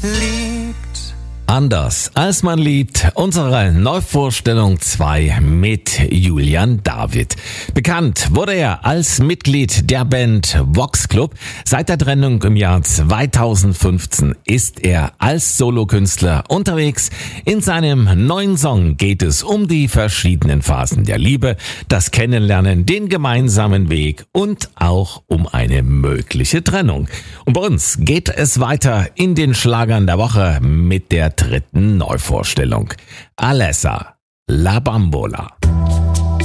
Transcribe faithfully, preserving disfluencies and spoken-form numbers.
liebt. Anders als man liebt, unsere Neuvorstellung zwei mit Julian David. Bekannt wurde er als Mitglied der Band Vox Club. Seit der Trennung im Jahr zweitausendfünfzehn ist er als Solokünstler unterwegs. In seinem neuen Song geht es um die verschiedenen Phasen der Liebe, das Kennenlernen, den gemeinsamen Weg und auch um eine mögliche Trennung. Und bei uns geht es weiter in den Schlagern der Woche mit der dritten Neuvorstellung. Alessa, La Bambola.